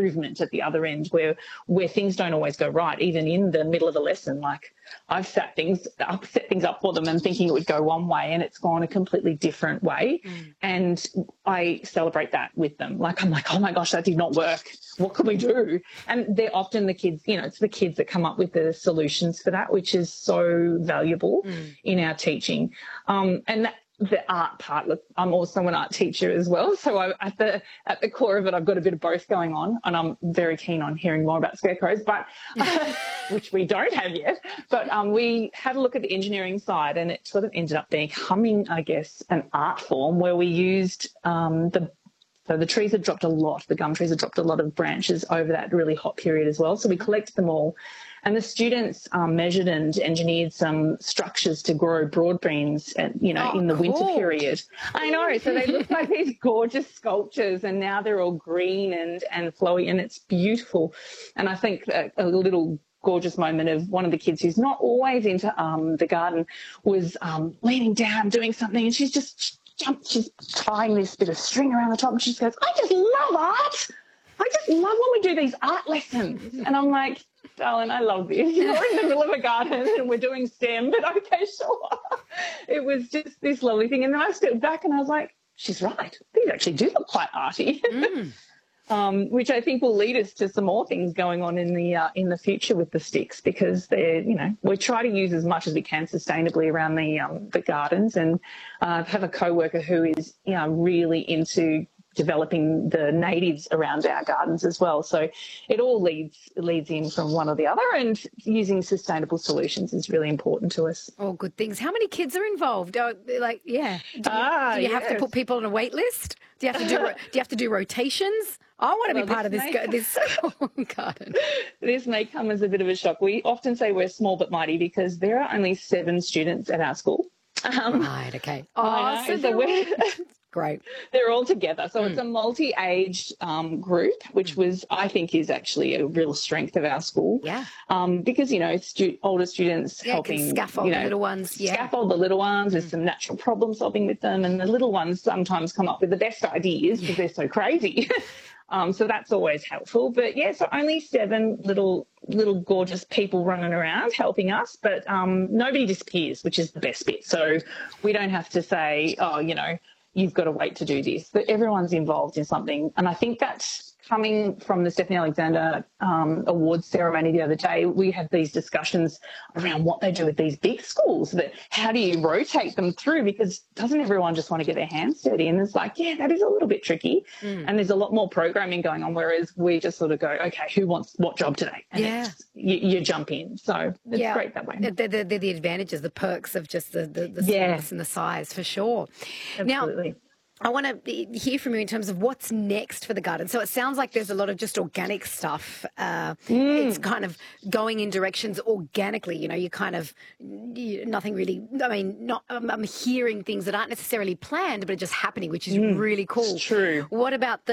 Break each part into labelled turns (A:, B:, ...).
A: improvement at the other end where things don't always go right, even in the middle of the lesson. Like I've set things up for them and thinking it would go one way and it's gone a completely different way. And I celebrate that with them. Like, I'm like, oh my gosh, that did not work. What can we do? And they're often the kids, you know, it's the kids that come up with the solutions for that, which is so valuable in our teaching. And the art part, look, I'm also an art teacher as well. So at the core of it, I've got a bit of both going on, and I'm very keen on hearing more about scarecrows, but which we don't have yet. But we had a look at the engineering side, and it sort of ended up becoming, I guess, an art form where we used so the trees had dropped a lot. The gum trees had dropped a lot of branches over that really hot period as well. So we collected them all. And the students measured and engineered some structures to grow broad beans, in the winter period. I know. So they look like these gorgeous sculptures, and now they're all green and flowy, and it's beautiful. And I think a little gorgeous moment of one of the kids who's not always into the garden was leaning down doing something, and she's tying this bit of string around the top, and she goes, I just love art. I just love when we do these art lessons. And I'm like, darling, I love this. You're in the middle of a garden and we're doing STEM, but okay, sure. It was just this lovely thing. And then I stepped back and I was like, she's right. These actually do look quite arty. Which I think will lead us to some more things going on in the future with the sticks, because we try to use as much as we can sustainably around the gardens, and have a co-worker who is really into developing the natives around our gardens as well. So it all leads in from one or the other, and using sustainable solutions is really important to us.
B: All good things. How many kids are involved? Do you have to put people on a wait list? Do you have to do rotations? I want to be part of this garden.
A: This may come as a bit of a shock. We often say we're small but mighty because there are only 7 students at our school.
B: Right, okay.
A: We're
B: great.
A: They're all together. So it's a multi-aged group, which I think is actually a real strength of our school.
B: Yeah.
A: Because, older students helping
B: scaffold the little ones. Yeah.
A: Scaffold the little ones with some natural problem solving with them. And the little ones sometimes come up with the best ideas because they're so crazy. So that's always helpful. But, so only 7 little gorgeous people running around helping us, but nobody disappears, which is the best bit. So we don't have to say, you've got to wait to do this. But everyone's involved in something. And I think that's coming from the Stephanie Alexander awards ceremony the other day. We had these discussions around what they do with these big schools, but how do you rotate them through? Because doesn't everyone just want to get their hands dirty? And it's like, that is a little bit tricky. And there's a lot more programming going on, whereas we just sort of go, okay, who wants what job today? And you jump in. So it's great that way.
B: They're the advantages, the perks of just the smallness and the size, for sure.
A: Absolutely.
B: Now, I want to hear from you in terms of what's next for the garden. So it sounds like there's a lot of just organic stuff. It's kind of going in directions organically. You kind of nothing really. I mean, I'm hearing things that aren't necessarily planned, but are just happening, which is really cool.
A: It's true.
B: What about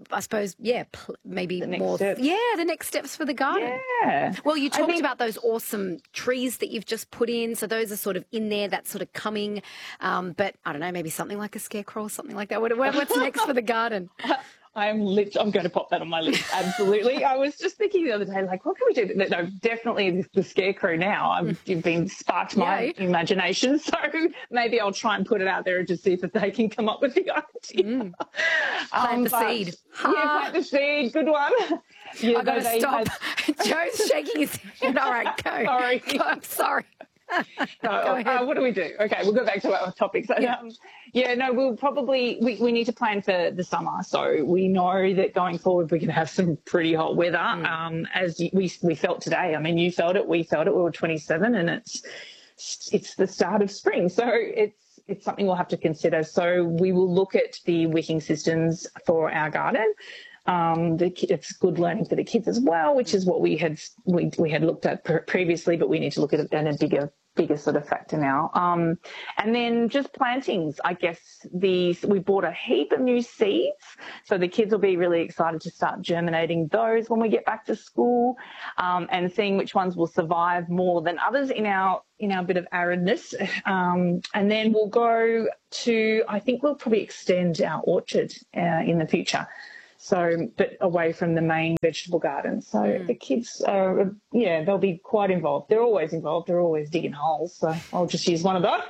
B: maybe
A: the next
B: more?
A: Steps.
B: The next steps for the garden.
A: Yeah.
B: Well, you talked about those awesome trees that you've just put in. So those are sort of in there. That's sort of coming. But I don't know, maybe something like a scarecrow or something like that. What's next for the garden?
A: I'm going to pop that on my list. Absolutely. I was just thinking the other day, like, what can we do? No, definitely the scarecrow now. You've been sparked my imagination. So maybe I'll try and put it out there and just see if they can come up with the idea.
B: Plant the seed.
A: Plant the seed. Good one.
B: I've got to stop. Joe's shaking his head. All right, go.
A: Sorry.
B: Go, I'm sorry.
A: Go ahead. What do we do? Okay, we'll go back to our topics. We'll probably we need to plan for the summer. So we know that going forward we're going to have some pretty hot weather. As we felt today. I mean, you felt it, we felt it. We were 27, and it's the start of spring. So it's something we'll have to consider. So we will look at the wicking systems for our garden. It's good learning for the kids as well, which is what we had looked at previously, but we need to look at it in a bigger sort of factor now. And then just plantings, I guess we bought a heap of new seeds, so the kids will be really excited to start germinating those when we get back to school, and seeing which ones will survive more than others in our bit of aridness. And then we'll go to, I think we'll probably extend our orchard in the future. So, but away from the main vegetable garden. So the kids are, they'll be quite involved. They're always involved. They're always digging holes. So I'll just use one of those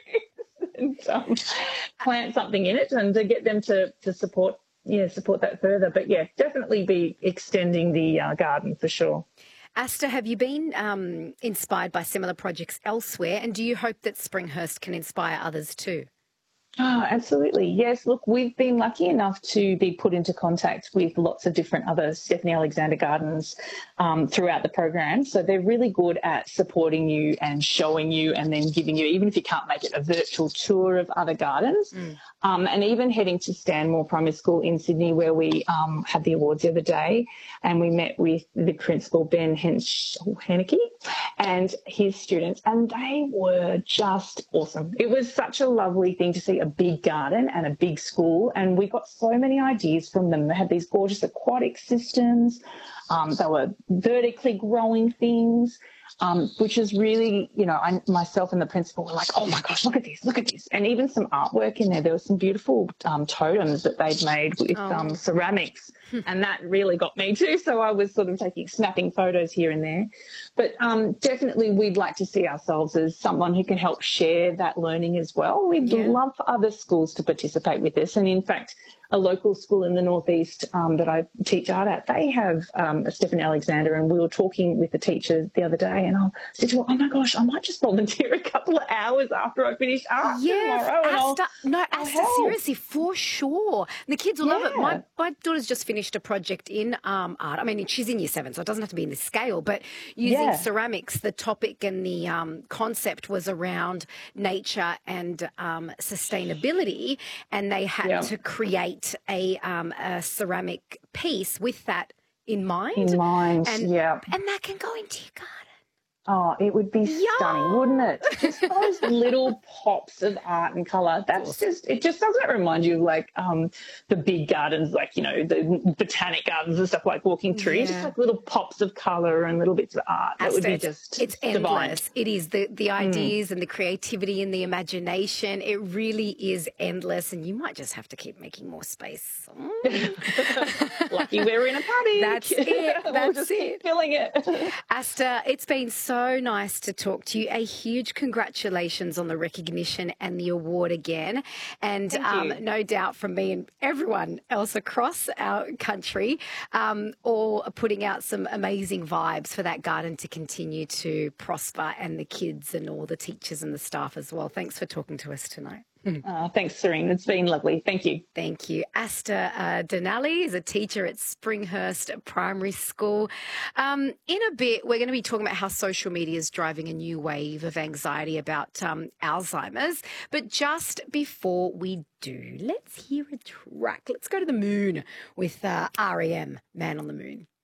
A: and plant something in it and to get them to support that further. But yeah, definitely be extending the garden for sure.
B: Asta, have you been inspired by similar projects elsewhere, and do you hope that Springhurst can inspire others too?
A: Oh, absolutely. Yes. Look, we've been lucky enough to be put into contact with lots of different other Stephanie Alexander gardens throughout the program. So they're really good at supporting you and showing you and then giving you, even if you can't make it, a virtual tour of other gardens. And even heading to Stanmore Primary School in Sydney, where we had the awards the other day, and we met with the principal, Ben Henneke, and his students, and they were just awesome. It was such a lovely thing to see a big garden and a big school, and we got so many ideas from them. They had these gorgeous aquatic systems. They were vertically growing things. Which is really, myself and the principal were like, oh my gosh, look at this. And even some artwork in there. There were some beautiful totems that they'd made with ceramics. And that really got me too. So I was sort of snapping photos here and there. But definitely we'd like to see ourselves as someone who can help share that learning as well. We'd love for other schools to participate with this. And in fact, a local school in the northeast that I teach art at, they have a Stephanie Alexander, and we were talking with the teacher the other day, and I said to her, oh my gosh, I might just volunteer a couple of hours after I finish art tomorrow.
B: Asta, seriously, for sure. The kids will love it. My daughter's just finished a project in art. I mean, she's in year 7, so it doesn't have to be in this scale, but using ceramics, the topic and the concept was around nature and sustainability, and they had to create a ceramic piece with that in mind. And that can go into your garden.
A: Oh, it would be stunning, wouldn't it? Just those little pops of art and colour. It just doesn't remind you of like the big gardens, like, the botanic gardens and stuff, like walking through. Just like little pops of colour and little bits of art. That would be just
B: it's
A: divine.
B: Endless. It is the ideas and the creativity and the imagination. It really is endless, and you might just have to keep making more space.
A: Lucky we're in a party.
B: That's it.
A: We'll just keep filling it.
B: Asta, it's been so nice to talk to you. A huge congratulations on the recognition and the award again. And no doubt from me and everyone else across our country, all putting out some amazing vibes for that garden to continue to prosper, and the kids and all the teachers and the staff as well. Thanks for talking to us tonight.
A: Thanks, Serene. It's been lovely. Thank you.
B: Thank you. Asta Denali is a teacher at Springhurst Primary School. In a bit, we're going to be talking about how social media is driving a new wave of anxiety about Alzheimer's. But just before we do, let's hear a track. Let's go to the moon with REM, Man on the Moon.